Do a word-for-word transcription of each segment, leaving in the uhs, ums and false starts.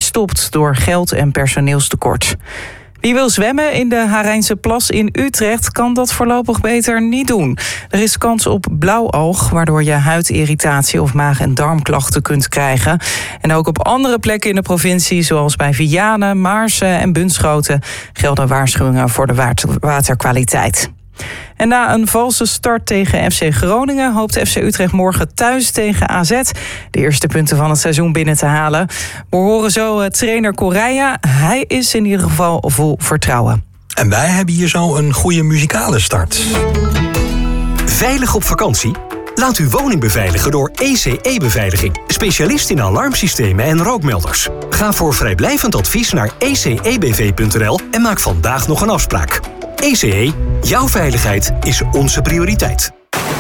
gestopt door geld- en personeelstekort. Wie wil zwemmen in de Harijnse Plas in Utrecht kan dat voorlopig beter niet doen. Er is kans op blauwalg, waardoor je huidirritatie of maag- en darmklachten kunt krijgen. En ook op andere plekken in de provincie, zoals bij Vianen, Maarsen en Bunschoten, gelden waarschuwingen voor de waterkwaliteit. En na een valse start tegen F C Groningen hoopt F C Utrecht morgen thuis tegen A Z de eerste punten van het seizoen binnen te halen. We horen zo trainer Correia. Hij is in ieder geval vol vertrouwen. En wij hebben hier zo een goede muzikale start. Veilig op vakantie? Laat uw woning beveiligen door E C E-beveiliging. Specialist in alarmsystemen en rookmelders. Ga voor vrijblijvend advies naar e c e b v punt n l en maak vandaag nog een afspraak. E C E, jouw veiligheid is onze prioriteit.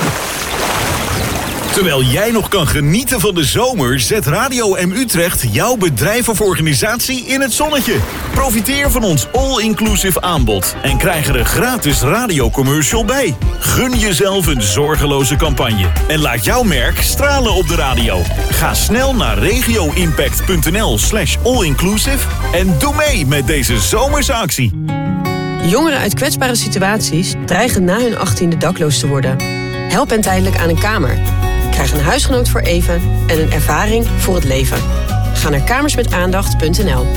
Terwijl jij nog kan genieten van de zomer, zet Radio M Utrecht jouw bedrijf of organisatie in het zonnetje. Profiteer van ons all-inclusive aanbod en krijg er een gratis radiocommercial bij. Gun jezelf een zorgeloze campagne en laat jouw merk stralen op de radio. Ga snel naar regioimpact.nl slash allinclusive en doe mee met deze zomerse actie. Jongeren uit kwetsbare situaties dreigen na hun achttiende dakloos te worden. Help hen tijdelijk aan een kamer. Krijg een huisgenoot voor even en een ervaring voor het leven. Ga naar kamersmetaandacht punt n l.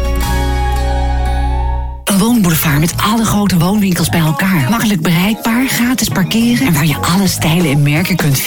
Een woonboulevard met alle grote woonwinkels bij elkaar. Makkelijk bereikbaar, gratis parkeren en waar je alle stijlen en merken kunt vinden.